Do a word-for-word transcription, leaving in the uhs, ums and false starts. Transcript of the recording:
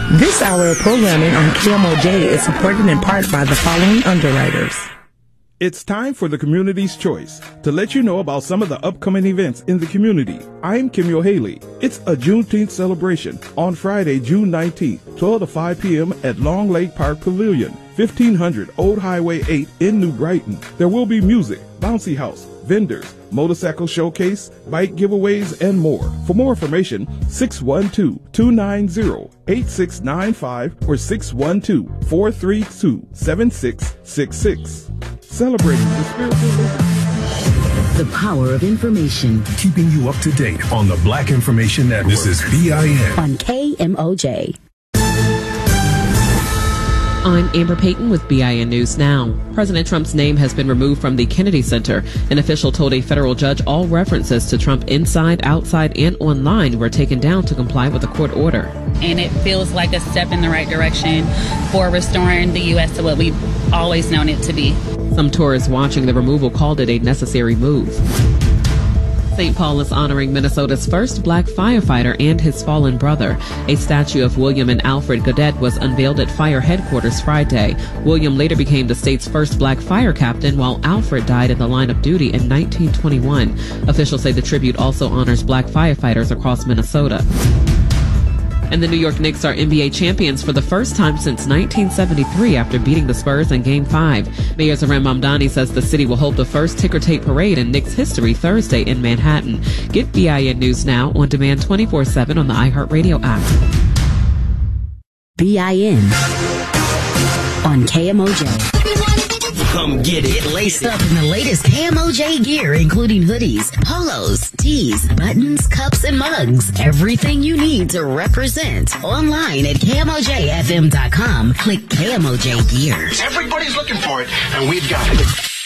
This hour of programming on K M O J is supported in part by the following underwriters. It's time for the Community's Choice to let you know about some of the upcoming events in the community. I'm Kimyo Haley. It's a Juneteenth celebration on Friday, June nineteenth, twelve to five p.m. at Long Lake Park Pavilion, fifteen hundred Old Highway eight in New Brighton. There will be music, bouncy house, vendors, motorcycle showcase, bike giveaways, and more. For more information, six one two, two nine zero, eight six nine five or six one two, four three two, seven six six six. Celebrating the spiritual liberty. The power of information. Keeping you up to date on the Black Information Network. This is B I N. On K M O J. I'm Amber Payton with B I N News Now. President Trump's name has been removed from the Kennedy Center. An official told a federal judge all references to Trump inside, outside, and online were taken down to comply with a court order. And it feels like a step in the right direction for restoring the U S to what we've always known it to be. Some tourists watching the removal called it a necessary move. Saint Paul is honoring Minnesota's first black firefighter and his fallen brother. A statue of William and Alfred Godet was unveiled at fire headquarters Friday. William later became the state's first black fire captain, while Alfred died in the line of duty in nineteen twenty-one. Officials say the tribute also honors black firefighters across Minnesota. And the New York Knicks are N B A champions for the first time since nineteen seventy-three after beating the Spurs in Game five. Mayor Zohran Mamdani says the city will hold the first ticker tape parade in Knicks history Thursday in Manhattan. Get B I N News Now on demand twenty-four seven on the iHeartRadio app. B I N on K M O J. Come get it. Get laced up in the latest K M O J gear, including hoodies, polos, tees, buttons, cups, and mugs. Everything you need to represent. Online at K M O J F M dot com. Click K M O J Gear. Everybody's looking for it, and we've got it.